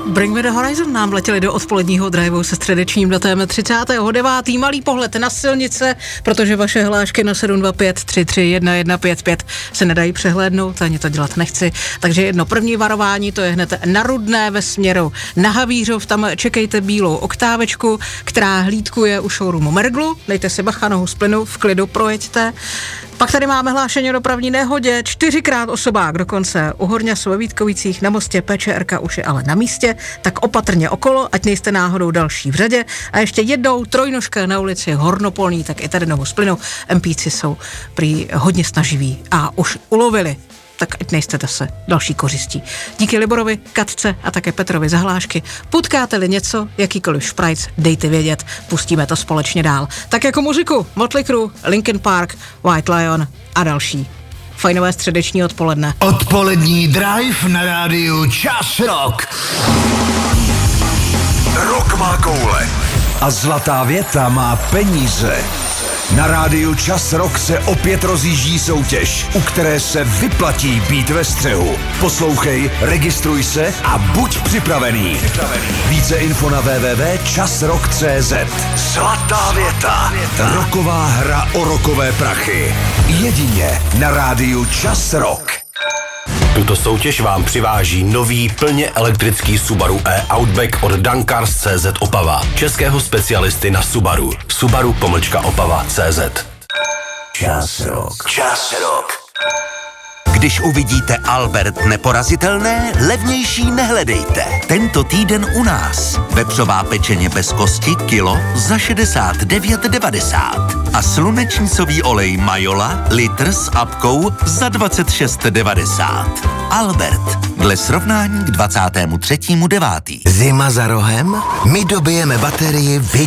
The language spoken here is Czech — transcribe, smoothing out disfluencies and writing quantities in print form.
Bring Me The Horizon nám letěli do odpoledního driveu se středečním datem 39. Malý pohled na silnice, protože vaše hlášky na 725 331 155 se nedají přehlédnout, ani to dělat nechci. Takže jedno první varování, to je hned na Rudné ve směru na Havířov, tam čekejte bílou oktávečku, která hlídkuje u showroomu Merglu, dejte si bacha, nohu z plynu, v klidu projeďte. Pak tady máme hlášení o dopravní nehodě, 4krát osobák dokonce u Horňasu ve Vítkovicích na mostě, PČRka už je ale na místě, tak opatrně okolo, ať nejste náhodou další v řadě. A ještě jednou trojnožka na ulici Hornopolní, tak i tady nohu z plynu. MPci jsou prý hodně snaživí a už ulovili, tak ať nejste zase další kořistí. Díky Liborovi, Katce a také Petrovi za hlášky. Potkáte-li něco, jakýkoliv šprajc, dejte vědět, pustíme to společně dál. Tak jako muziku, Motley Crue, Linkin Park, White Lion a další. Fajnové středeční odpoledne. Odpolední drive na rádiu Čas Rock. Rock má koule. A zlatá věta má peníze. Na rádiu Čas Rock se opět rozjíždí soutěž, u které se vyplatí být ve střehu. Poslouchej, registruj se a buď připravený. Více info na www.časrock.cz. Zlatá věta. Roková hra o rokové prachy. Jedině na rádiu Čas Rock. Tuto soutěž vám přiváží nový plně elektrický Subaru e-Outback od Dankars.cz Opava. Českého specialisty na Subaru. Subaru-Opava.cz. Čas Rock. Čas Rock. Když uvidíte Albert neporazitelné, levnější nehledejte. Tento týden u nás. Vepřová pečeně bez kosti kilo za 69,90. A slunečnicový olej Majola litr s apkou za 26,90. Albert. Dle srovnání k 23.9. Zima za rohem? My dobijeme baterii